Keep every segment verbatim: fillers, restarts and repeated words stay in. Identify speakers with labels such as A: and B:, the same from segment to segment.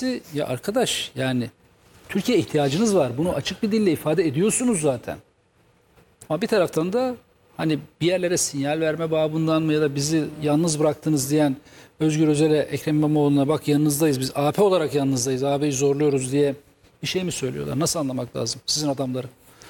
A: ikincisi ya arkadaş yani Türkiye ihtiyacınız var. Bunu açık bir dille ifade ediyorsunuz zaten. Ama bir taraftan da hani bir yerlere sinyal verme babından mı ya da bizi yalnız bıraktınız diyen Özgür Özel'e, Ekrem İmamoğlu'na bak yanınızdayız biz A P olarak yanınızdayız, A B'yi zorluyoruz diye bir şey mi söylüyorlar? Nasıl anlamak lazım sizin adamları?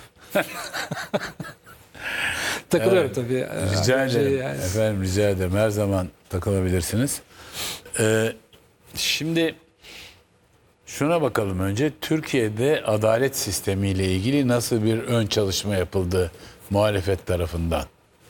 A: Takılıyorum
B: Evet,
A: tabii.
B: Rica
A: Şey
B: ederim.
A: yani.
B: Efendim rica ederim. Her zaman takılabilirsiniz. Ee, şimdi şuna bakalım önce. Türkiye'de adalet sistemiyle ilgili nasıl bir ön çalışma yapıldı muhalefet tarafından?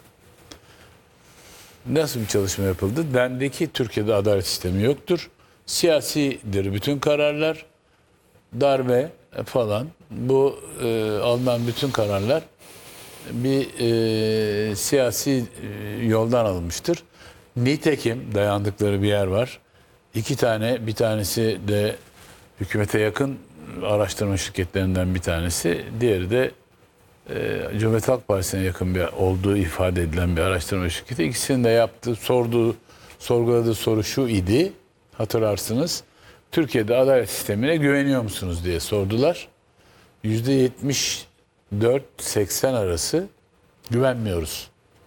B: Nasıl bir çalışma yapıldı? Dendi ki Türkiye'de adalet sistemi yoktur. Siyasidir bütün kararlar. Darbe falan. Bu e, alınan bütün kararlar bir e, siyasi e, yoldan alınmıştır. Nitekim dayandıkları bir yer var. İki tane, bir tanesi de hükümete yakın araştırma şirketlerinden bir tanesi. Diğeri de e, Cumhuriyet Halk Partisi'ne yakın bir olduğu ifade edilen bir araştırma şirketi. İkisinin de yaptığı, sorduğu, sorguladığı soru şu idi. Hatırlarsınız. Türkiye'de adalet sistemine güveniyor musunuz diye sordular. yüzde yetmiş dört seksen arası güvenmiyoruz.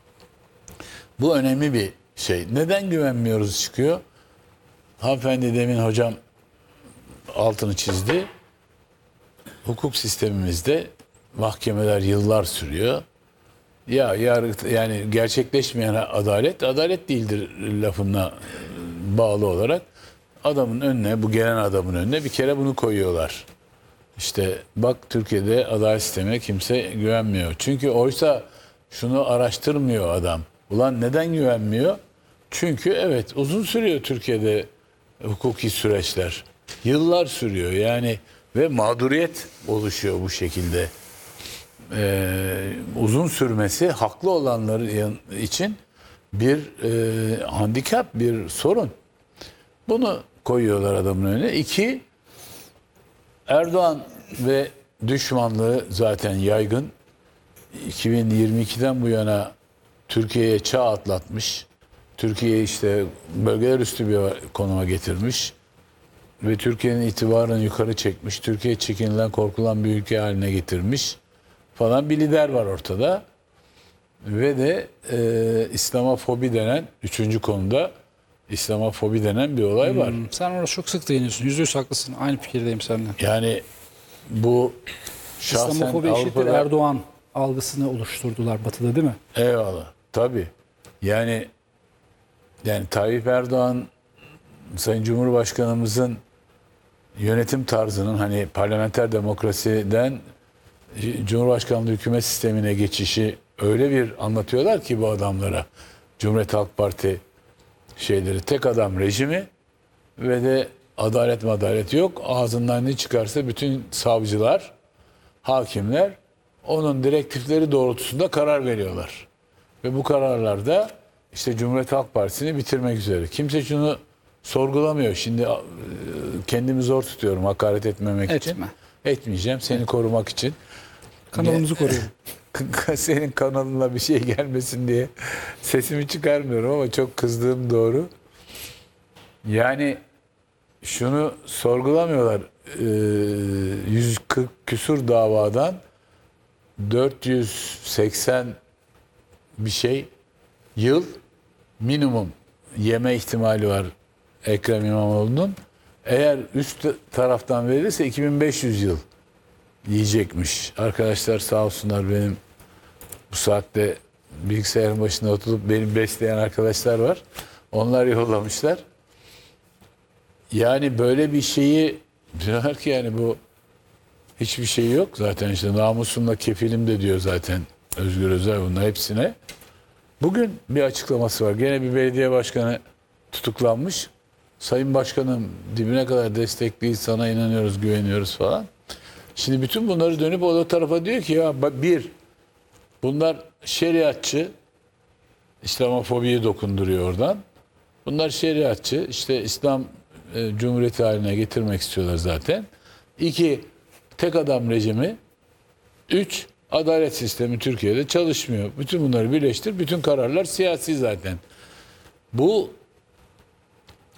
B: Bu önemli bir şey. Neden güvenmiyoruz çıkıyor? Hanımefendi demin hocam altını çizdi. Hukuk sistemimizde mahkemeler yıllar sürüyor. Ya yargı yani gerçekleşmeyen adalet adalet değildir lafına bağlı olarak adamın önüne, bu gelen adamın önüne bir kere bunu koyuyorlar. İşte bak Türkiye'de adalet sistemine kimse güvenmiyor. Çünkü oysa şunu araştırmıyor adam. Ulan neden güvenmiyor? Çünkü evet uzun sürüyor Türkiye'de hukuki süreçler. Yıllar sürüyor yani ve mağduriyet oluşuyor bu şekilde. Ee, uzun sürmesi haklı olanlar için bir e, handikap, bir sorun. Bunu koyuyorlar adamın önüne. İki, Erdoğan ve düşmanlığı zaten yaygın. iki bin yirmi ikiden bu yana Türkiye'ye çağ atlatmış. Türkiye'yi işte bölgeler üstü bir konuma getirmiş. Ve Türkiye'nin itibarını yukarı çekmiş. Türkiye çekinilen, korkulan bir ülke haline getirmiş. Falan bir lider var ortada. Ve de e, İslamofobi denen, üçüncü konuda İslamofobi denen bir olay var.
A: Hmm, sen orada çok sık değiniyorsun. Yüzde yüz haklısın. Aynı fikirdeyim seninle.
B: Yani bu şahsen
A: İslamofobi eşittir
B: Avrupa'da...
A: Erdoğan algısını oluşturdular Batı'da değil mi?
B: Eyvallah. Tabii. Yani yani Tayyip Erdoğan Sayın Cumhurbaşkanımızın yönetim tarzının hani parlamenter demokrasiden Cumhurbaşkanlığı hükümet sistemine geçişi öyle bir anlatıyorlar ki bu adamlara. Cumhuriyet Halk Parti şeyleri tek adam rejimi ve de adalet madalet yok. Ağzından ne çıkarsa bütün savcılar, hakimler onun direktifleri doğrultusunda karar veriyorlar. Ve bu kararlarda işte Cumhuriyet Halk Partisi'ni bitirmek üzere. Kimse şunu sorgulamıyor. Şimdi kendimi zor tutuyorum hakaret etmemek
A: Etme.
B: için. Etmeyeceğim. Seni korumak için.
A: Kanalımızı koruyorum.
B: Senin kanalına bir şey gelmesin diye sesimi çıkarmıyorum ama çok kızdığım doğru. Yani şunu sorgulamıyorlar. Ee, yüz kırk küsur davadan dört yüz seksen bir şey yıl minimum yeme ihtimali var Ekrem İmamoğlu'nun. Eğer üst taraftan verilirse iki bin beş yüz yıl yiyecekmiş. Arkadaşlar sağ olsunlar benim bu saatte bilgisayarın başında oturup beni besleyen arkadaşlar var. Onlar yollamışlar. Yani böyle bir şeyi diyorlar ki yani bu hiçbir şey yok. Zaten işte namusumla kefilim de diyor zaten Özgür Özel bunlar hepsine. Bugün bir açıklaması var. Gene bir belediye başkanı tutuklanmış. Sayın Başkanım dibine kadar destekliyiz, sana inanıyoruz, güveniyoruz falan. Şimdi bütün bunları dönüp o tarafa diyor ki ya bir, bunlar şeriatçı, İslamofobiyi dokunduruyor oradan. Bunlar şeriatçı, işte İslam e, Cumhuriyeti haline getirmek istiyorlar zaten. İki, tek adam rejimi. Üç, adalet sistemi Türkiye'de çalışmıyor. Bütün bunları birleştir, bütün kararlar siyasi zaten. Bu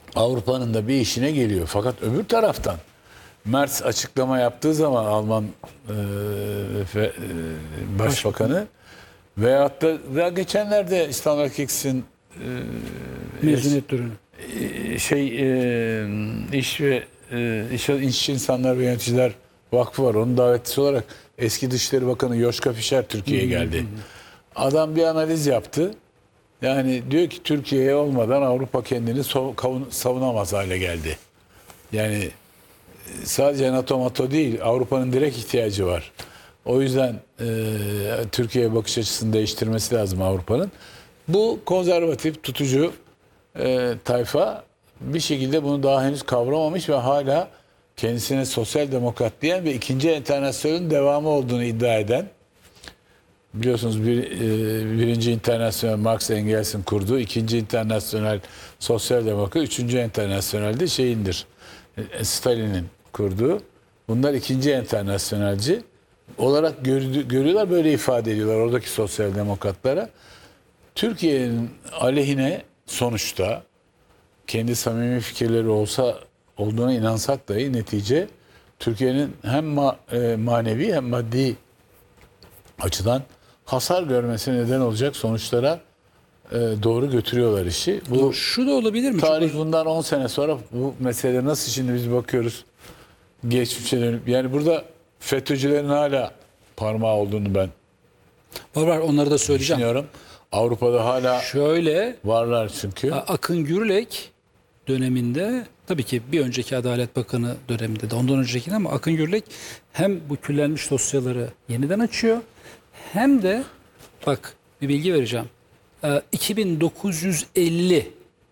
B: Avrupa'nın da bir işine geliyor. Fakat öbür taraftan Merz açıklama yaptığı zaman Alman e, fe- e, Başbakanı veyahut da daha geçenlerde İstanbul Erkeks'in
A: Mezuniyet töreni.
B: e, şey e, iş ve e, iş, iş insanlar ve yöneticiler vakfı var. Onun davetlisi olarak eski Dışişleri Bakanı Joschka Fischer Türkiye'ye geldi. Adam bir analiz yaptı. Yani diyor ki Türkiye'ye olmadan Avrupa kendini so- kavun- savunamaz hale geldi. Yani sadece NATO NATO değil, Avrupa'nın direkt ihtiyacı var. O yüzden e, Türkiye'ye bakış açısını değiştirmesi lazım Avrupa'nın. Bu konservatif, tutucu e, tayfa bir şekilde bunu daha henüz kavramamış ve hala kendisine sosyal demokrat diyen ve ikinci enternasyonun devamı olduğunu iddia eden, biliyorsunuz bir, e, birinci internasyonel Marx Engels'in kurduğu, ikinci internasyonel sosyal demokrat, üçüncü internasyonel de şeyindir, e, Stalin'in kurduğu. Bunlar ikinci internasyonelci olarak gördü, görüyorlar, böyle ifade ediyorlar oradaki sosyal demokratlara. Türkiye'nin aleyhine sonuçta kendi samimi fikirleri olsa olduğuna inansak dahi netice Türkiye'nin hem ma- e, manevi hem maddi açıdan hasar görmesine neden olacak sonuçlara e, doğru götürüyorlar işi. Bu
A: Şu da olabilir mi?
B: tarih
A: Çok-
B: bundan on sene sonra bu mesele nasıl şimdi biz bakıyoruz geçmişe dönüp, yani burada FETÖ'cülerin hala parmağı olduğunu ben
A: Var var, onları da söyleyeceğim.
B: düşünüyorum. Avrupa'da hala
A: Şöyle,
B: varlar çünkü.
A: Akın Gürlek döneminde, tabii ki bir önceki Adalet Bakanı döneminde de ondan önceki, ama Akın Gürlek hem bu küllenmiş dosyaları yeniden açıyor hem de bak bir bilgi vereceğim. Ee, iki bin dokuz yüz elli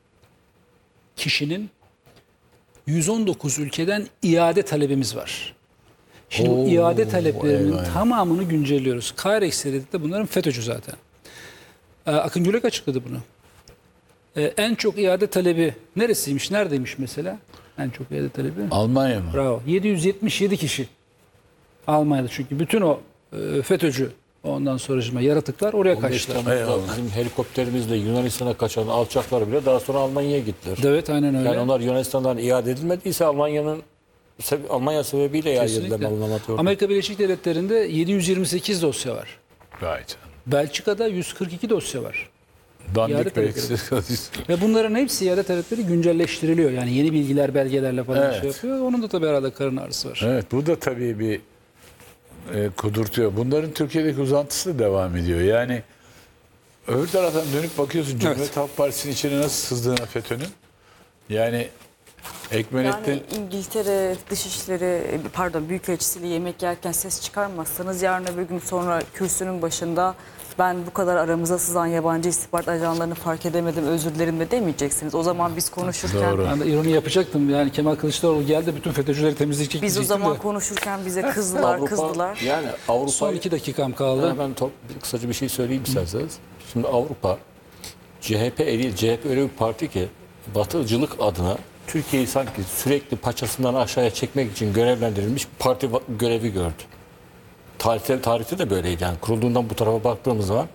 A: kişinin yüz on dokuz ülkeden iade talebimiz var. Şimdi bu
B: Oo,
A: iade taleplerinin
B: eyvah.
A: tamamını güncelliyoruz. Gayri ekseriyeti de bunların FETÖ'cü zaten. Ee, Akın Gürlek açıkladı bunu. Ee, en çok iade talebi neresiymiş, neredeymiş mesela? En çok iade talebi.
B: Almanya mı?
A: Bravo. yedi yüz yetmiş yedi kişi. Almanya'da, çünkü bütün o e, FETÖ'cü, ondan sonra yaratıklar oraya
C: on beş
A: kaçtılar.
C: Temmuz'da
B: Eyvallah.
C: bizim helikopterimizle Yunanistan'a kaçan alçaklar bile daha sonra Almanya'ya gittiler.
A: Evet, aynen öyle.
C: Yani onlar Yunanistan'dan iade edilmediyse Almanya'nın sebe- Almanya sebebiyle iade edilen
A: Kesinlikle.
C: anlamatı
A: Amerika Birleşik Devletleri'nde yedi yüz yirmi sekiz dosya var.
B: Vay canına.
A: Belçika'da yüz kırk iki dosya var. İade
B: Dandik
A: talepleri.
B: belki.
A: Ve bunların hepsi iade talepleri güncelleştiriliyor. Yani yeni bilgiler, belgelerle falan
B: Evet.
A: şey yapıyor. Onun da tabii herhalde karın ağrısı var.
B: Evet, bu da tabii bir e, kudurtuyor. Bunların Türkiye'deki uzantısı da devam ediyor. Yani öbür taraftan dönüp bakıyorsun Cumhuriyet Halk Partisi'nin içine nasıl sızdığına FETÖ'nün. Yani Ekmelettin
D: Yani İngiltere Dışişleri, pardon Büyükelçisiyle yemek yerken ses çıkarmazsanız yarın öbür gün sonra kürsünün başında ben bu kadar aramıza sızan yabancı istihbarat ajanlarını fark edemedim, özür dilerim de demeyeceksiniz. O zaman biz konuşurken
B: Doğru.
A: Ben de ironi yapacaktım. Yani Kemal Kılıçdaroğlu geldi, bütün FETÖ'cüleri temizleyecek
D: biz o
A: diyecektim
D: zaman
A: de.
D: konuşurken bize kızdılar,
C: Avrupa-
D: kızdılar.
C: Yani Avrupa
A: Son iki dakikam kaldı.
C: Hemen top, kısaca bir şey söyleyeyim isterseniz. Şimdi Avrupa C H P değil, C H P öyle bir parti ki batıcılık adına Türkiye'yi sanki sürekli paçasından aşağıya çekmek için görevlendirilmiş bir parti va- görevi gördü. Tarihte, tarihte de böyleydi. Yani kurulduğundan bu tarafa baktığımız zaman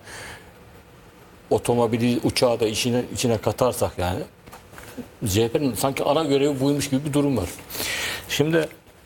C: otomobili, uçağı da içine, içine katarsak yani C H P'nin sanki ana görevi buymuş gibi bir durum var. Şimdi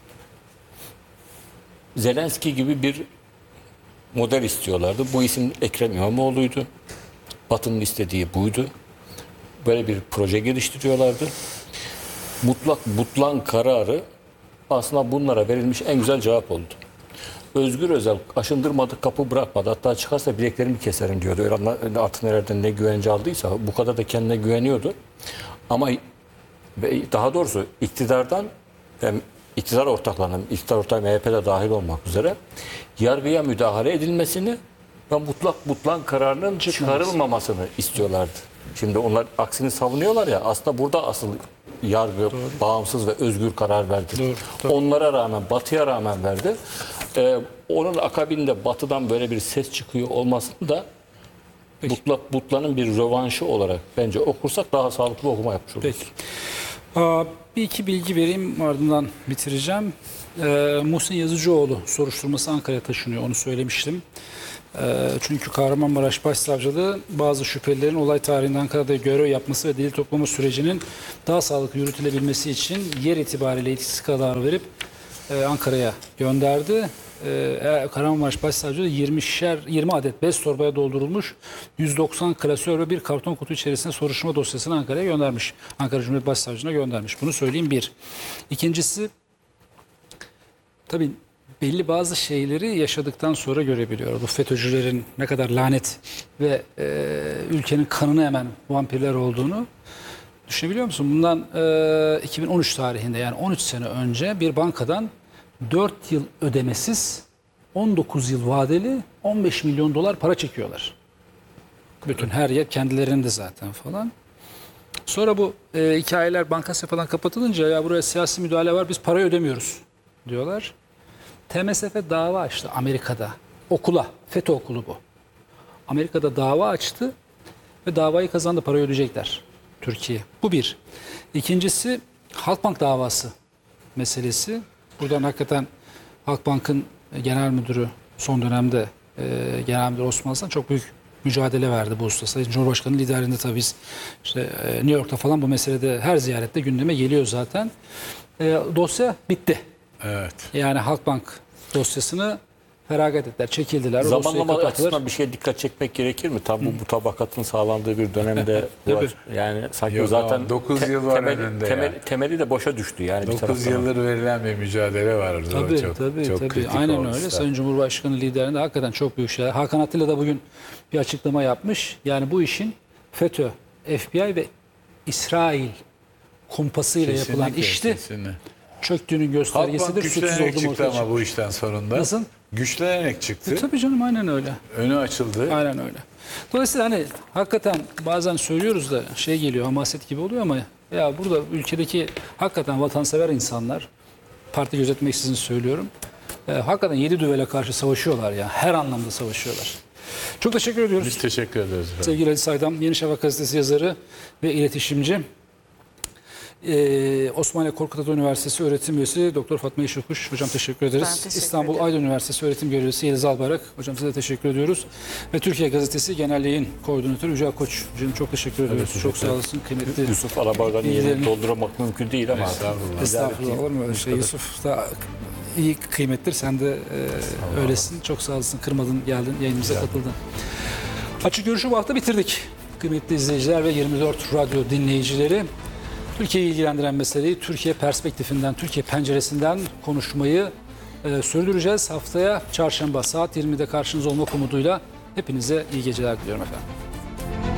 C: Zelenski gibi bir model istiyorlardı. Bu isim Ekrem İmamoğlu'ydu. Batı'nın istediği buydu. Böyle bir proje geliştiriyorlardı. Mutlak butlan kararı aslında bunlara verilmiş en güzel cevap oldu. Özgür Özel aşındırmadı, kapı bırakmadı. Hatta çıkarsa bileklerimi keserim diyordu. Öyle artık nereden ne güvence aldıysa bu kadar da kendine güveniyordu. Ama ve daha doğrusu iktidardan ve iktidar ortaklarının, iktidar ortağı M H P'de dahil olmak üzere yargıya müdahale edilmesini ve mutlak butlan kararının çıkarılmamasını istiyorlardı. Şimdi onlar aksini savunuyorlar ya, aslında burada asıl yargı bağımsız ve özgür karar verdi.
A: Doğru, doğru.
C: Onlara rağmen, Batı'ya rağmen verdi. Ee, onun akabinde Batı'dan böyle bir ses çıkıyor olmasını da mutlak butlanın bir rövanşı olarak bence okursak daha sağlıklı okuma yapmış oluruz.
A: Peki. Aa, bir iki bilgi vereyim, ardından bitireceğim. Ee, Muhsin Yazıcıoğlu soruşturması Ankara'ya taşınıyor, onu söylemiştim. Ee, çünkü Kahramanmaraş Başsavcılığı bazı şüphelilerin olay tarihinde Ankara'da görev yapması ve delil toplama sürecinin daha sağlıklı yürütülebilmesi için yer itibariyle etkisiz kararı verip e, Ankara'ya gönderdi. Ee, Kahramanmaraş Başsavcılığı yirmişer yirmi adet bez torbaya doldurulmuş yüz doksan klasör ve bir karton kutu içerisinde soruşturma dosyasını Ankara'ya göndermiş. Ankara Cumhuriyet Başsavcılığına göndermiş. Bunu söyleyeyim bir. İkincisi, tabii belli bazı şeyleri yaşadıktan sonra görebiliyoruz. Bu FETÖ'cülerin ne kadar lanet ve e, ülkenin kanını emen vampirler olduğunu düşünebiliyor musun? Bundan e, iki bin on üç tarihinde, yani on üç sene önce bir bankadan dört yıl ödemesiz on dokuz yıl vadeli on beş milyon dolar para çekiyorlar. Bütün her yer kendilerinde zaten falan. Sonra bu e, hikayeler bankası falan kapatılınca ya buraya siyasi müdahale var, biz parayı ödemiyoruz diyorlar. T M S F dava açtı Amerika'da. Okula, FETÖ okulu bu. Amerika'da dava açtı ve davayı kazandı, parayı ödeyecekler Türkiye. Bu bir. İkincisi Halkbank davası meselesi. Buradan hakikaten Halkbank'ın genel müdürü son dönemde e, genel müdür Osman Hasan çok büyük mücadele verdi bu hususta. Sayın Cumhurbaşkanı liderliğinde tabii biz işte e, New York'ta falan bu meselede her ziyarette gündeme geliyor zaten. E, dosya bitti.
B: Evet.
A: Yani Halkbank dosyasını feragat ettiler, çekildiler. O dosyayı
C: Zamanlama
A: kapattılar.
C: açısından bir şeye dikkat çekmek gerekir mi? Tam bu mutabakatın sağlandığı bir dönemde bu
A: Tabii.
C: aç- yani sanki
B: Yok,
C: zaten
B: ama dokuz
C: te-
B: yıl var
C: temeli,
B: önünde
C: temeli,
B: yani.
C: temeli de boşa düştü yani bir
B: dokuz
C: taraftan.
B: yıldır verilen bir mücadele var orada.
A: Tabii
B: çok,
A: tabii
B: çok
A: tabii.
B: kritik
A: Aynen
B: o
A: öyle.
B: işler.
A: Sayın Cumhurbaşkanı liderinde hakikaten çok büyük şeyler. Hakan Atilla da bugün bir açıklama yapmış. Yani bu işin FETÖ, F B I ve İsrail kumpasıyla yapılan
B: Kesinlikle,
A: işti.
B: kesinlikle.
A: Çöktüğünün
B: Halkbank
A: göstergesidir. Suçsuz
B: güçlenerek
A: olduğum
B: çıktı
A: ortaya
B: ama
A: çıkmış.
B: bu işten sonunda.
A: Nasıl?
B: Güçlenerek çıktı.
A: E, tabii canım, aynen öyle.
B: Önü açıldı.
A: Aynen öyle. Dolayısıyla hani hakikaten bazen söylüyoruz da şey geliyor, hamaset gibi oluyor ama ya burada ülkedeki hakikaten vatansever insanlar, parti gözetmeksizin söylüyorum, e, hakikaten yedi düvele karşı savaşıyorlar ya. Her anlamda savaşıyorlar. Çok teşekkür ediyoruz.
B: Biz teşekkür ederiz. efendim.
A: Sevgili Ali Saydam, Yeni Şafak gazetesi yazarı ve iletişimci. Ee, Osmaniye Korkut Ata Üniversitesi öğretim üyesi Doktor Fatma Yeşilkuş. Hocam teşekkür ederiz.
D: Ben teşekkür
A: İstanbul
D: ederim.
A: Aydın Üniversitesi öğretim görevlisi Yeliz Albayrak. Hocam size de teşekkür ediyoruz. Ve Türkiye Gazetesi Genel Yayın Koordinatörü Yücel Koç. Hocam çok teşekkür ediyoruz.
C: teşekkür
A: Çok sağ olasın. Kıymetli.
C: Yusuf Alabar'dan
A: Bilgilerini-
C: yerini doldurmak mümkün değil ama
B: Estağfurullah.
A: Estağfurullah, olur mu öyle şey? Yusuf da iyi kıymettir. Sen de e, öylesin. Çok sağ olasın. Kırmadın, geldin, yayınımıza katıldın. Açık Görüş'ü bu hafta bitirdik. Kıymetli izleyiciler ve yirmi dört radyo dinleyicileri. Türkiye'yi ilgilendiren meseleyi Türkiye perspektifinden, Türkiye penceresinden konuşmayı e, sürdüreceğiz. Haftaya çarşamba saat yirmide karşınızda olmak umuduyla hepinize iyi geceler diliyorum efendim.